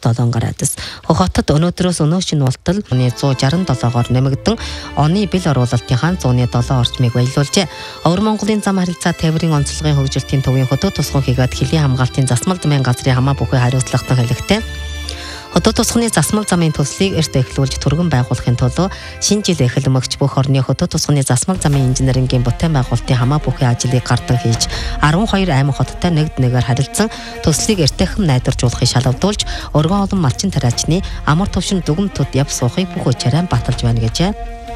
7 градус. Хотод өнөөдрөөс өнөөчийн ултал 167-оор нэмэгдэн оны бэл оруулалтынхаа 107 орчмыг баялуулжээ. Өвөр Монголын зам харилцаа тээврийн онцлогын хөгжилтийн төвийн хотод тусган хийгээд хөлийн хамгаалтын засмал замын газрын хамаа бүхий хариуцлагатай хэлэхтэй. Хотод тусганы засмал замын төслийг эрт эхлүүлж түргэн байгуулахын тулд шинэ жил эхлэмэгч бүх орны хотод тусганы засмал замын инженерингийн бүтээн байгуулалтын хамаа бүхий ажлыг гардан хийж 12 аймаг хоттой нэгд нэгээр харилцсан төслийг эртээхэн найдваржуулахыг шалгавдуулж өргөн олон малчин тариачны амар төвшин дүгнэлтүүд яв суухыг бүх үчирэн баталж байна гэжээ.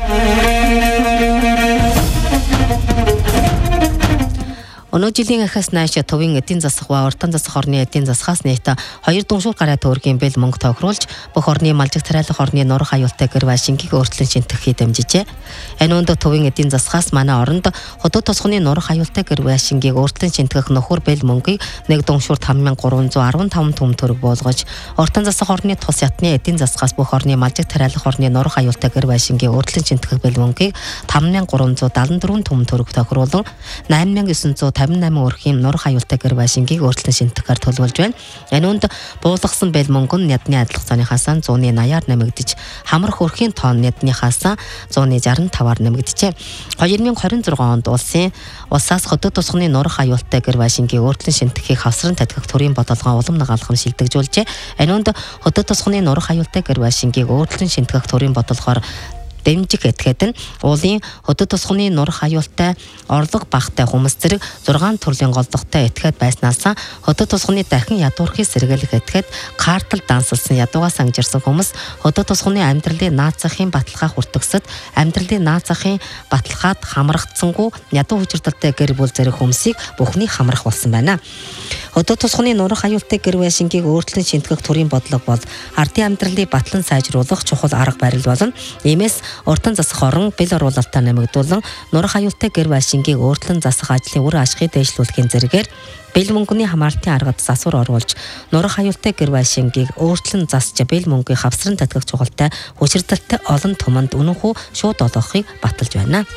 Өнөө жилийн ахаас нааш төвийн эдийн засаг ба уртан засаг орны эдийн засгаас нийт 2 дүншүүр гаруй төгрөгийн бэл мөнгө тохируулж бүх орны малжиг тариалах орны нурах аюултай гэр байшингийг өөрчлөн шинтгэхийг дэмжижээ. Энэ үнд төвийн эдийн засгаас манай оронд хотод тусганы нурах аюултай гэр байшингийг өөрчлөн шинтгэх нөхөр бэл мөнгийг 1 дүншүүр 5315 төм төгрөг болгож уртан засаг орны тус ятны эдийн засгаас бүх орны малжиг тариалах орны нурах аюултай гэр байшингийг өөрчлөн шинтгэх бэл мөнгийг 5374 төм төгрөг тохируулан 8958 өрхийн нурах аюултай гэр байшингийг өөрчлөн шинтгэхээр төлөвлөж байна. Энэ үнд буулгасан бэл мөнгө нь ядны адилах цааныхаас 180-аар нэмэгдэж, хамрах өрхийн тоон ядныхаас 165-аар нэмэгдэжээ. 2026 онд улсаас хотод тусганы нурах аюултай гэр байшингийг өөрчлөн шинтгэхийг хавсран татгах төрийн бодлогоо улам нагаалгам шилдэгжүүлжээ. Энэ үнд хотод тусганы нурах аюултай гэр байшингийг өөрчлөн шинтгэх төрийн бодлогоор дэмжих этгээд нь уулын хотод тусганы нурах аюултай орлого багтай хүмүүс зэрэг 6 төрлийн голдогтой этгээд байснаас хотод тусганы дахин ядуурхыг сэргийлэх этгээд картал дансалсан ядуугаас ангижирсан хүмүүс хотод тусганы амьдралын наацахын баталгаа хүртгсэд амьдралын наацахын баталгаад хамрагдсангүй ядуу хүчирдэлтэй гэр бүл зэрэг хүмүүсийг бүхний хамрах болсон байна. Хотод тусганы нурах аюултай гэр байшингийг өөрчлөн шинтгэх төрийн бодлого бол ардын амьдралыг батлан сайжруулах чухал арга барил болно. Иймээс уртан засах орон бэл оруулалтаа нэмэгдүүлэн нурах аюултай гэр байшингийг өөрчлөн засах ажлын үр ашгийг дэвшлүүлэхийн зэрэгээр бэл мөнгөний хамаалтын аргад засвар оруулж нурах аюултай гэр байшингийг өөрчлөн засч бэл мөнгөний хавсран татгах чухалтай хүчирдэлтэй олон түмэнд үнэнхүү шууд олгохыг баталж байна.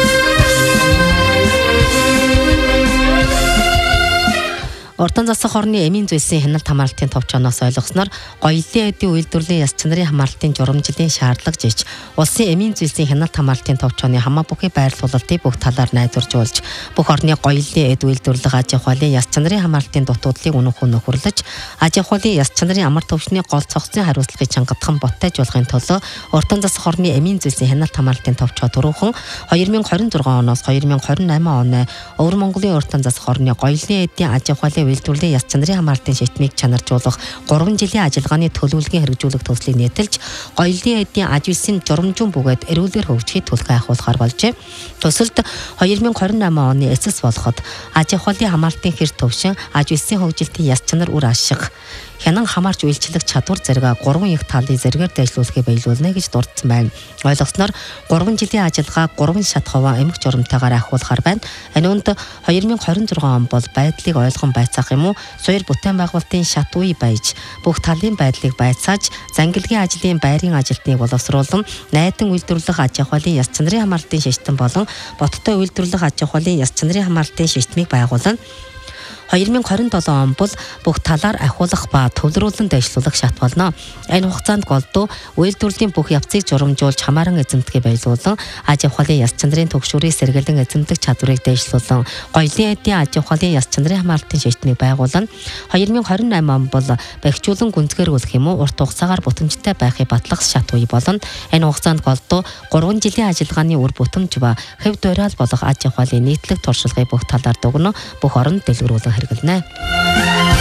Уртан засах орны эмийн зүйлсийн хяналт хамгаалтын товчооноос ойлгосноор гоёлын эдийн үйлдвэрлэлийн яс чанарын хамгаалтын журамжилын шаардлага жиж улсын эмийн зүйлсийн хяналт хамгаалтын товчооны хамаа бүхий байрлуулалтыг бүх талаар найдваржуулж бүх орны гоёлын эд үйлдвэрлэх аж ахуйлын яс чанарын хамгаалтын дутуудлыг үнэнхүү нөхөрлөж аж ахуйлын яс чанарын амар төвчний гол цогцын хариуцлагыг чангадхан боттойжуулахын тулд уртан засах орны эмийн зүйлсийн хяналт хамгаалтын товчоо түрүүхэн 2026 оноос 2028 оны Өвөр Монголын уртан засах орны гоёлын эдийн аж ахуйлын үйлдвэрлэлийн яс чанарын хамгаалтын шийдвэрийг чанаржуулах 3 жилийн ажиллагааны төлөвлөгийн хэрэгжүүлэх төслийг нийтэлж гоёлын эдийн аж үйлсийн журамжуун бүгэд эрүүлгээр хөгжихийг төлхөө ахуулахар болжээ. Төсөлд 2028 оны эцэс болоход аж ахуйлын хамгаалтын хэр төвшин аж үйлсийн хөгжилтийн яс чанар үр ашиг хянан хамаарч үйлчлэх чадвар зэрэг 3 их талын зэрэгээр дэвшлүүлэхийг баялуулна гэж дурдсан байна. Ойлгосноор 3 жилийн ажиллагаа 3 шат хуваа эмх журамтайгаар ахиулахар байна. Энэ үнд 2026 он бол байдлыг ойлгон байцаах юм уу? Суур бүтээн байгуулалтын шат үе байж бүх талын байдлыг байцааж зангилгийн ажлын байрын ажилтныг боловсруулан найдан үйлдвэрлэх аж ахуйлын яс чанарын хамгаалтын шийдтэн болон боттой үйлдвэрлэх аж ахуйлын яс чанарын хамгаалтын шийдтмийг байгуулна. 2027 он бол бүх талаар ахиулах ба төвлөрүүлэн дэвшлүүлэх шат болно. Энэ хугацаанд голдуу үйлдвэрлэлийн бүх явцыг журамжуулж хамааран эзэмдхийг баялуулан аж ахуйлын яс чанарын төгшүүрийг сэргэлэн эзэмдэх чадварыг дэвшлүүлэн гоёлын эдийн аж ахуйлын яс чанарын хамгаалтын шийдтмийг байгуулна. 2028 он бол бэхжүүлэн гүнзгийрүүлэх юм уу урт хугацаагаар бүтэмжтэй байхыг батлах шат үе болно. Энэ хугацаанд голдуу 3 жилийн ажиллагааны үр бүтэмж ба хэв дуурай болох аж ахуйлын нийтлэг туршлагыг бүх талаар дүгнэн бүх оронд дэлгэрүүлэн хэрэглэнэ.